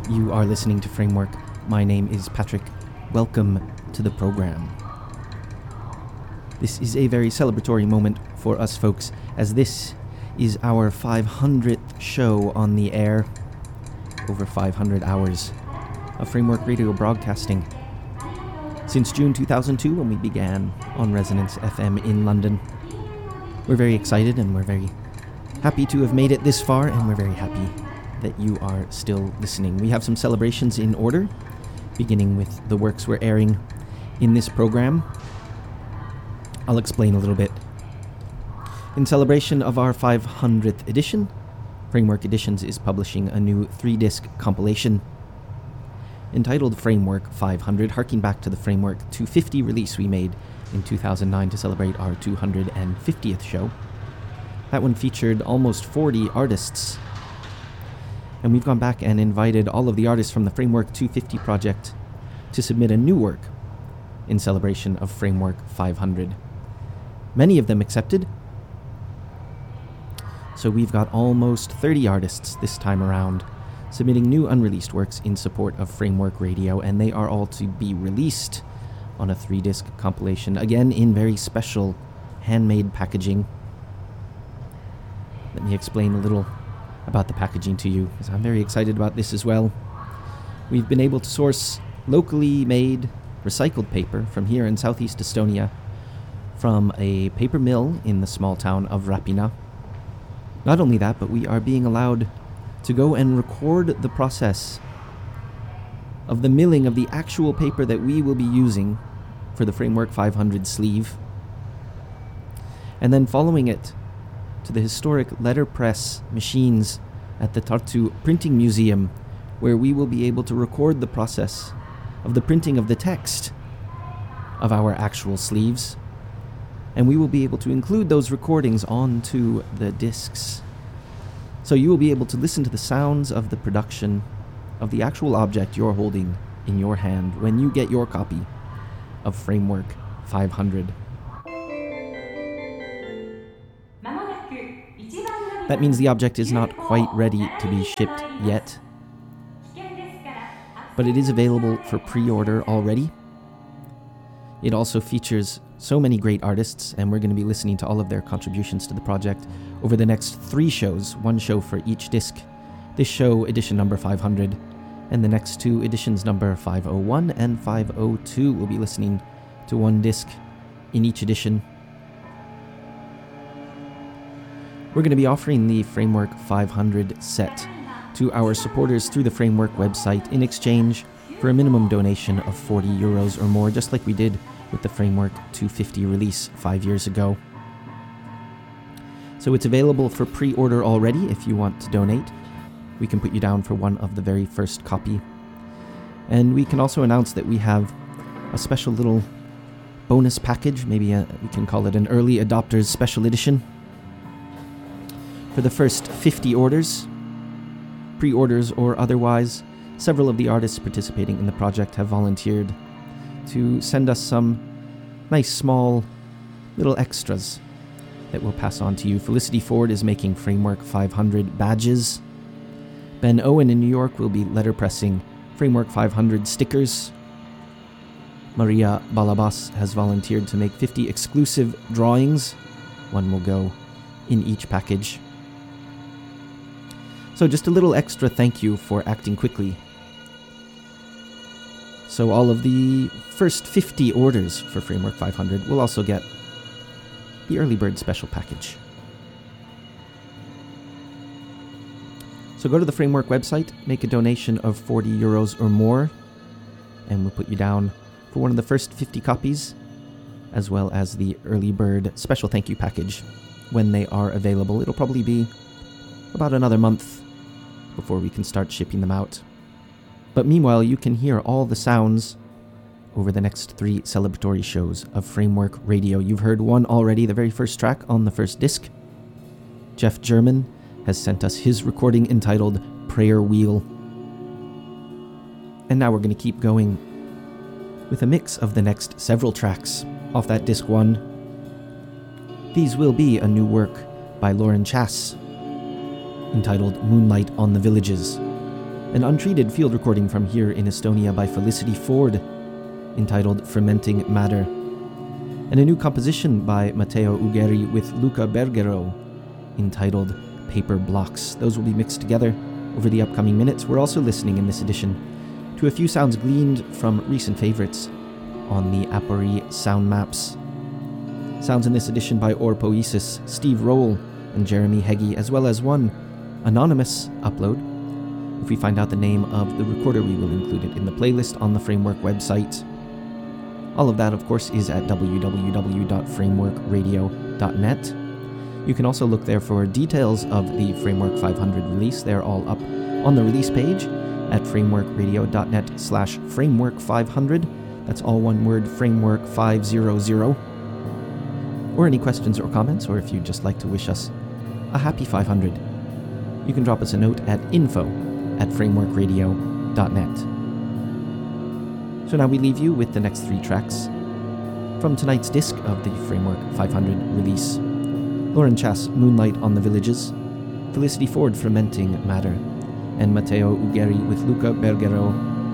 You are listening to Framework. My name is Patrick. Welcome to the program. This is a very celebratory moment for us folks, as this is our 500th show on the air. Over 500 hours of Framework Radio broadcasting. Since June 2002, when we began on Resonance FM in London. We're very excited and we're very happy to have made it this far, and we're very happy that you are still listening. We have some celebrations in order, beginning with the works we're airing in this program. I'll explain a little bit. In celebration of our 500th edition, Framework Editions is publishing a new 3-disc compilation entitled Framework 500, harking back to the Framework 250 release we made in 2009 to celebrate our 250th show. That one featured almost 40 artists, and we've gone back and invited all of the artists from the Framework 250 project to submit a new work in celebration of Framework 500. Many of them accepted, so we've got almost 30 artists this time around submitting new unreleased works in support of Framework Radio, and they are all to be released on a 3-disc compilation, again in very special handmade packaging. Let me explain a little about the packaging to you, because I'm very excited about this as well. We've been able to source locally made recycled paper from here in southeast Estonia, from a paper mill in the small town of Rapina. Not only that, but we are being allowed to go and record the process of the milling of the actual paper that we will be using for the Framework 500 sleeve, and then following it to the historic letterpress machines at the Tartu Printing Museum, where we will be able to record the process of the printing of the text of our actual sleeves, and we will be able to include those recordings onto the discs. So you will be able to listen to the sounds of the production of the actual object you're holding in your hand when you get your copy of Framework 500. That means the object is not quite ready to be shipped yet, but it is available for pre-order already. It also features so many great artists, and we're going to be listening to all of their contributions to the project over the next 3 shows, 1 show for each disc. This show, edition number 500, and the next 2 editions, number 501 and 502. We'll be listening to 1 disc in each edition. We're going to be offering the Framework 500 set to our supporters through the Framework website in exchange for a minimum donation of €40 or more, just like we did with the Framework 250 release 5 years ago. So it's available for pre-order already if you want to donate. We can put you down for one of the very first copy. And we can also announce that we have a special little bonus package, maybe we can call it an early adopters special edition. For the first 50 orders, pre-orders or otherwise, several of the artists participating in the project have volunteered to send us some nice small little extras that we'll pass on to you. Felicity Ford is making Framework 500 badges. Ben Owen in New York will be letterpressing Framework 500 stickers. Maria Balabas has volunteered to make 50 exclusive drawings. One will go in each package. So just a little extra thank you for acting quickly. So all of the first 50 orders for Framework 500 will also get the early bird special package. So go to the Framework website, make a donation of €40 or more, and we'll put you down for one of the first 50 copies, as well as the early bird special thank you package when they are available. It'll probably be about another month before we can start shipping them out. But meanwhile, you can hear all the sounds over the next 3 celebratory shows of Framework Radio. You've heard one already, the very first track on the first disc. Jeff German has sent us his recording entitled Prayer Wheel. And now we're going to keep going with a mix of the next several tracks off that disc 1. These will be a new work by Lauren Chass entitled Moonlight on the Villages. an untreated field recording from here in Estonia by Felicity Ford, entitled Fermenting Matter, and a new composition by Matteo Ugeri with Luca Bergero, entitled Paper Blocks. Those will be mixed together over the upcoming minutes. We're also listening in this edition to a few sounds gleaned from recent favorites on the Apori sound maps. Sounds in this edition by Orpoesis, Steve Roll, and Jeremy Heggie, as well as one anonymous upload. If we find out the name of the recorder, we will include it in the playlist on the Framework website. All of that, of course, is at www.frameworkradio.net. You can also look there for details of the Framework 500 release. They're all up on the release page at frameworkradio.net/framework500. That's all one word, Framework 500. Or any questions or comments, or if you'd just like to wish us a happy 500, you can drop us a note at info@frameworkradio.net. So now we leave you with the next 3 tracks from tonight's disc of the Framework 500 release. Lauren Chass, Moonlight on the Villages, Felicity Ford, Fermenting Matter, and Matteo Ugeri with Luca Bergero,